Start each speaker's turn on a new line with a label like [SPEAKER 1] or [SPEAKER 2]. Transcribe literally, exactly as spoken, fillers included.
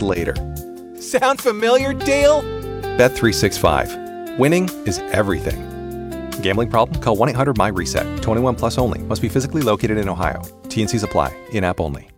[SPEAKER 1] later.
[SPEAKER 2] Sound familiar, Dale?
[SPEAKER 1] Bet three sixty-five. Winning is everything. Gambling problem? Call one eight hundred M Y RESET. twenty-one plus only. Must be physically located in Ohio. T N Cs apply. In-app only.